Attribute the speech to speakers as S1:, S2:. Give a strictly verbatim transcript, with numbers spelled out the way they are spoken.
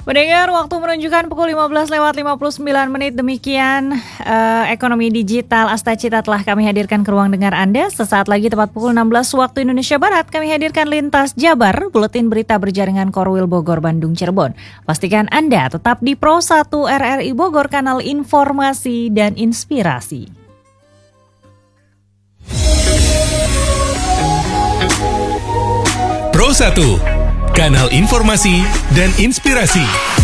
S1: Mendengar waktu menunjukkan pukul lima belas lewat lima puluh sembilan menit. Demikian uh, ekonomi digital Astacita telah kami hadirkan ke ruang dengar Anda. Sesaat lagi tepat pukul enam belas waktu Indonesia Barat kami hadirkan Lintas Jabar, buletin berita berjaringan Korwil Bogor, Bandung, Cirebon. Pastikan Anda tetap di Pro satu R R I Bogor, kanal informasi dan inspirasi.
S2: Pro satu, kanal informasi dan inspirasi.